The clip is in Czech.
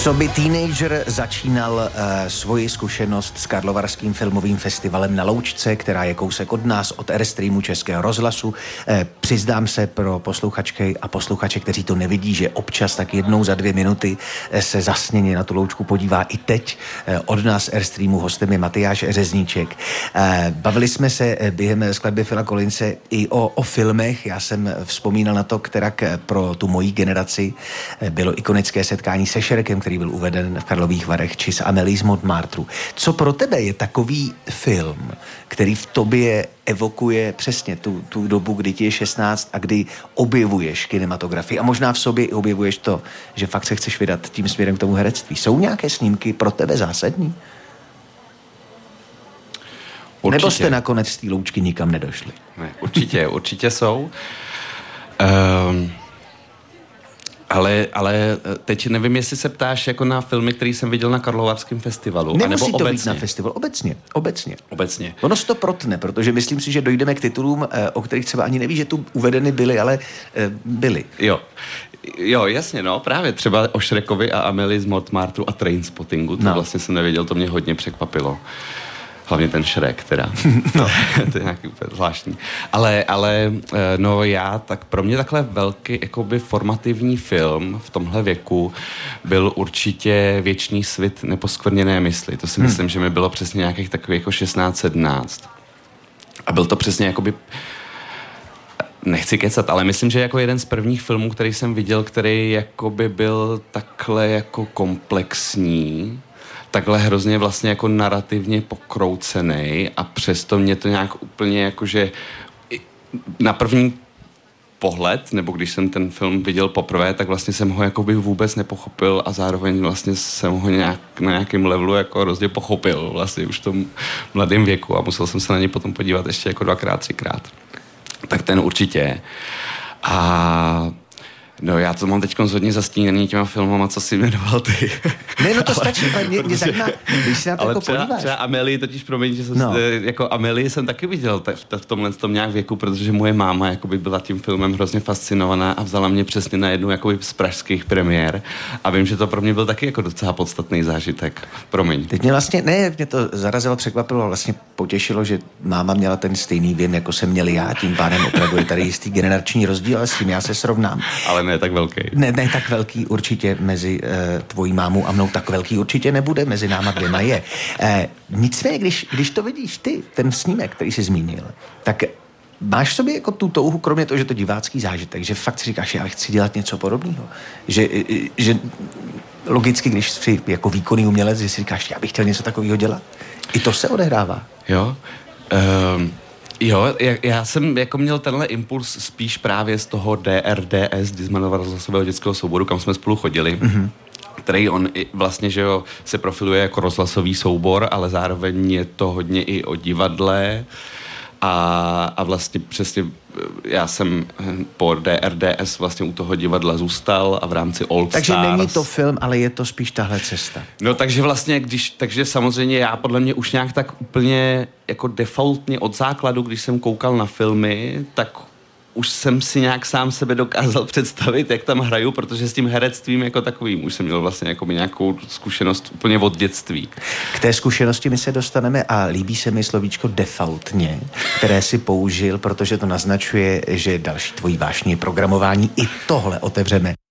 Coby teenager začínal svoji zkušenost s Karlovarským filmovým festivalem na Loučce, která je kousek od nás, od Airstreamu Českého rozhlasu. Přiznám se pro posluchačky a posluchače, kteří to nevidí, že občas tak jednou za 2 minuty se zasněně na tu Loučku podívá i teď. Od nás Airstreamu hostem je Matyáš Řezníček. Bavili jsme se během skladby Phila Collinse i o filmech. Já jsem vzpomínal na to, kterak pro tu mojí generaci bylo ikonické setkání se Šrekem, který byl uveden v Karlových Varech, či s Amélie z Montmartru. Co pro tebe je takový film, který v tobě evokuje přesně tu dobu, kdy ti je 16 a kdy objevuješ kinematografii a možná v sobě i objevuješ to, že fakt se chceš vydat tím směrem k tomu herectví. Jsou nějaké snímky pro tebe zásadní? Určitě. Nebo jste nakonec z té Loučky nikam nedošli? Ne, určitě jsou. Ale teď nevím, jestli se ptáš jako na filmy, který jsem viděl na Karlovarském festivalu. Nemusí to obecně. být na festival, obecně. Ono se to protne, protože myslím si, že dojdeme k titulům, o kterých třeba ani neví, že tu uvedeny byly, ale byly. Jo, jasně, no, právě třeba o Šrekovi a Amélie z Montmartru a Trainspottingu, to vlastně jsem nevěděl, to mě hodně překvapilo. Hlavně ten Šrek, teda. No. To je nějaký úplně zvláštní. Ale no tak pro mě takhle velký jakoby formativní film v tomhle věku byl určitě Věčný svit neposkvrněné mysli. To si myslím, že mi bylo přesně nějakých takových jako 16-17. A byl to přesně jakoby, nechci kecat, ale myslím, že jako jeden z prvních filmů, který jsem viděl, který jakoby byl takhle jako komplexní, takhle hrozně vlastně jako narrativně pokroucenej a přesto mě to nějak úplně jakože na první pohled, nebo když jsem ten film viděl poprvé, tak vlastně jsem ho jakoby vůbec nepochopil a zároveň vlastně jsem ho na nějakém levelu jako hrozně pochopil vlastně už v tom mladém věku a musel jsem se na něj potom podívat ještě jako 2x, 3x. Tak ten určitě. A no já to mám teď hodně zastíněný těma filmama, co jsi jmenoval ty. Ne, no to stačí, ale mě zajímá, když se na to jako podíváš. Třeba Amélie, totiž promiň, že jsem jako Amélie jsem taky viděl v tomhle tom nějak věku, protože moje máma jakoby byla tím filmem hrozně fascinovaná a vzala mě přesně na jednu jakoby z pražských premiér a vím, že to pro mě byl taky jako docela podstatný zážitek. Promiň. Teď mě to zarazilo, překvapilo, vlastně potěšilo, že máma měla ten stejný věm, jako jsem měl já, tím pádem opravdu je tady jistý generační rozdíl, ale s tím já se srovnám. Ale ne tak velký. Ne tak velký určitě mezi tvojí mámou a mnou, tak velký určitě nebude, mezi náma dvěma je. Nicméně, když to vidíš ty, ten snímek, který jsi zmínil, tak máš v sobě jako tu touhu, kromě toho, že to divácký zážitek, že fakt si říkáš, já chci dělat něco podobného. Že logicky, když jsi jako výkonný umělec, že si říkáš, já bych chtěl něco takového dělat. I to se odehrává. Jo, já jsem jako měl tenhle impuls spíš právě z toho DRDS, Dizmanova rozhlasového dětského souboru, kam jsme spolu chodili, který on vlastně, že jo, se profiluje jako rozhlasový soubor, ale zároveň je to hodně i o divadle a vlastně přesně já jsem po DRDS vlastně u toho divadla zůstal a v rámci Old Takže Stars. není to film, ale je to spíš tahle cesta. No takže vlastně, takže samozřejmě já podle mě už nějak tak úplně jako defaultně od základu, když jsem koukal na filmy, tak už jsem si nějak sám sebe dokázal představit, jak tam hraju, protože s tím herectvím jako takovým už jsem měl vlastně jako nějakou zkušenost úplně od dětství. K té zkušenosti my se dostaneme a líbí se mi slovíčko defaultně, které si použil, protože to naznačuje, že další tvojí vášní je programování. I tohle otevřeme.